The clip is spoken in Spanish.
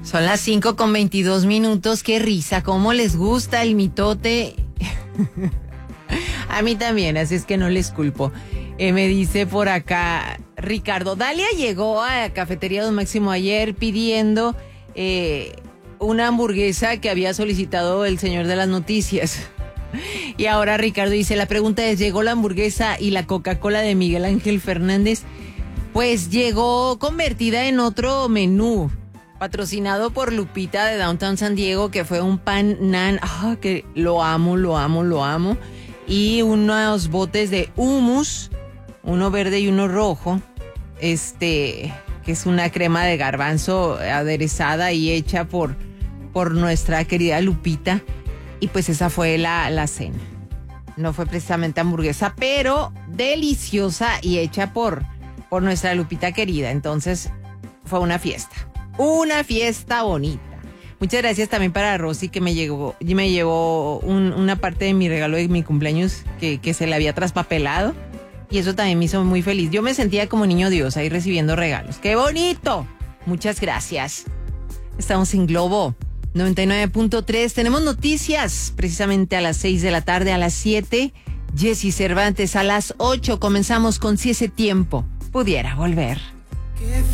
Son las 5:22. Qué risa, cómo les gusta el mitote. A mí también, así es que no les culpo. Me dice por acá Ricardo, Dalia llegó a Cafetería Don Máximo ayer pidiendo una hamburguesa que había solicitado el señor de las noticias. Y ahora Ricardo dice, la pregunta es, ¿llegó la hamburguesa y la Coca-Cola de Miguel Ángel Fernández? Pues llegó convertida en otro menú, patrocinado por Lupita de Downtown San Diego, que fue un pan nan, que lo amo. Y unos botes de hummus, uno verde y uno rojo, que es una crema de garbanzo aderezada y hecha por nuestra querida Lupita. Y pues esa fue la cena. No fue precisamente hamburguesa, pero deliciosa y hecha por nuestra Lupita querida. Entonces fue una fiesta bonita. Muchas gracias también para Rosy, que me llevó una parte de mi regalo de mi cumpleaños que se le había traspapelado. Y eso también me hizo muy feliz. Yo me sentía como niño Dios ahí recibiendo regalos. ¡Qué bonito! Muchas gracias. Estamos en Globo 99.3. Tenemos noticias precisamente a las 6 de la tarde, a las 7. Jessy Cervantes a las 8. Comenzamos con Si ese tiempo pudiera volver.